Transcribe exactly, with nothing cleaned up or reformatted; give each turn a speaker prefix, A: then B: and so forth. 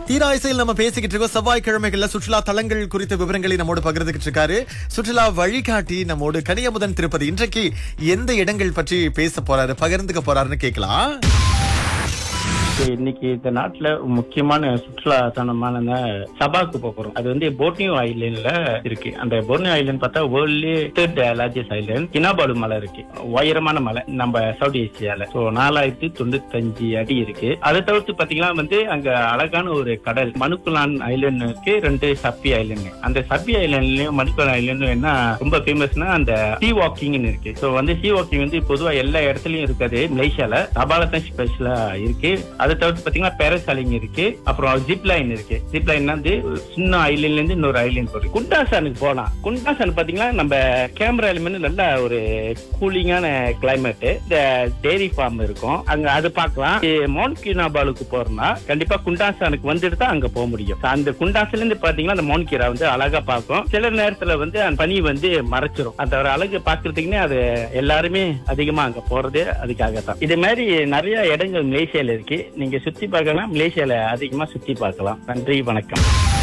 A: தீராயிசையில் நம்ம பேசிக்கிட்டு இருக்கோம். செவ்வாய்க்கிழமைகள்ல சுற்றுலா தலங்கள் குறித்த விவரங்களை நம்மோடு பகிர்ந்துகிட்டு இருக்காரு சுற்றுலா வழிகாட்டி நம்மோடு கனியமுதன் திருப்பதி. இன்றைக்கு எந்த இடங்கள் பற்றி பேச போறாரு, பகிர்ந்துக்க போறாருன்னு கேட்கலாம்.
B: இன்னைக்கு இந்த நாட்டுல முக்கியமான சுற்றுலா தலமான சபாக்கு போறோம். அது வந்து போர்னியோ ஐலண்ட்ல இருக்கு. அந்த போர்னியோ ஐலண்ட் பார்த்தா வேர்ல்ட்லயே தேர்ட் லார்ஜஸ்ட் ஐலண்ட். கினாபாலு மலை இருக்கு, உயரமான மலை நம்ம சவுத் ஏசியால. சோ நாலாயிரத்தி தொண்ணூத்தி அஞ்சு அடி இருக்கு. அதை தவிர்த்து பாத்தீங்கன்னா வந்து அங்க அழகான ஒரு கடல் மனுக்குலான் ஐலண்ட் இருக்கு, ரெண்டு சப்பி ஐலண்ட். அந்த சப்பி ஐலண்ட்லயும் மனுக்குலான் ஐலண்ட் என்ன ரொம்ப ஃபேமஸ்னா அந்த சீ வாக்கிங் இருக்கு. சோ வந்து சீ வாக்கிங் வந்து பொதுவா எல்லா இடத்துலயும் இருக்காது, மலேசியால சபால தான் ஸ்பெஷலா இருக்கு. அதை தவிர்த்து பாத்தீங்கன்னா பேரசாலிங் இருக்கு, அப்புறம் ஜிப் லைன் இருக்கு. ஜிப் லைன் வந்து சின்ன ஐலண்ட்ல இருந்து இன்னொரு ஐலண்ட் போறோம். குண்டாசானுக்கு போலாம். குண்டாசான் பாத்தீங்கன்னா நம்ம கேமரா எலிமெண்ட் நல்ல ஒரு கூலிங்கான கிளைமேட். இந்த டெய்ரி ஃபார்ம் இருக்கும் அங்க, அது பார்க்கலாம். மவுண்ட் கினாபாலுக்கு போறோம்னா கண்டிப்பா குண்டாசானுக்கு வந்துட்டு தான் அங்க போக முடியும். அந்த குண்டாசால இருந்து பாத்தீங்கன்னா அந்த மவுண்ட் கீரா வந்து அழகா பார்க்கும். சில நேரத்துல வந்து அந்த பனி வந்து மறைச்சிரும். அந்த ஒரு அழகு பாக்குறதுக்குன்னே அது எல்லாருமே அதிகமா அங்க போறது அதுக்காக தான். இது மாதிரி நிறைய இடங்கள் மலேசியால இருக்கு. நீங்க சுத்தி பார்க்கலாம், மலேசியால அதிகமா சுத்தி பார்க்கலாம். நன்றி, வணக்கம்.